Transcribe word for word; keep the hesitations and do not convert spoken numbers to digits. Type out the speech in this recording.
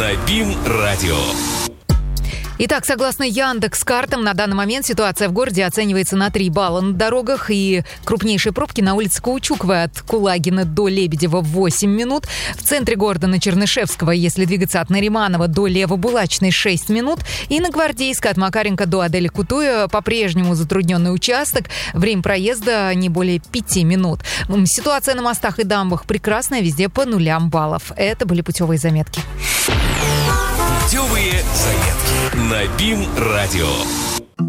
на БИМ-радио. Итак, согласно Яндекс.Картам, на данный момент ситуация в городе оценивается на три балла на дорогах. И крупнейшие пробки на улице Каучуковой от Кулагина до Лебедева восемь минут. В центре города на Чернышевского, если двигаться от Нариманова до Левобулачной, шесть минут. И на Гвардейской от Макаренко до Адели Кутуя по-прежнему затрудненный участок. Время проезда не более пяти минут. Ситуация на мостах и дамбах прекрасная, везде по нулям баллов. Это были путевые заметки. Путевые заметки на БИМ-радио.